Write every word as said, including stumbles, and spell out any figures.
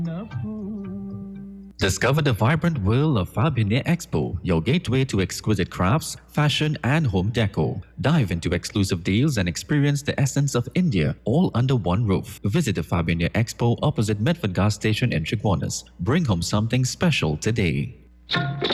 Discover the vibrant world of Fabionia Expo, your gateway to exquisite crafts, fashion, and home decor. Dive into exclusive deals and experience the essence of India, all under one roof. Visit the Fabionia Expo opposite Medford Gas Station in Chaguanas. Bring home something special today.